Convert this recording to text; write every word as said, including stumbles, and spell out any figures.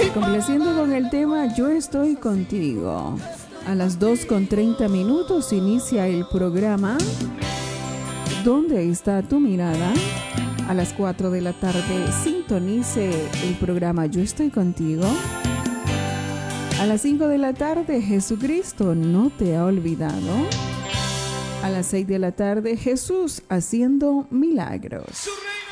Complaciendo con el tema Yo estoy contigo. A las dos con treinta minutos inicia el programa ¿Dónde está tu mirada? A las cuatro de la tarde sintonice el programa Yo estoy contigo. A las cinco de la tarde Jesucristo no te ha olvidado. A las seis de la tarde Jesús haciendo milagros.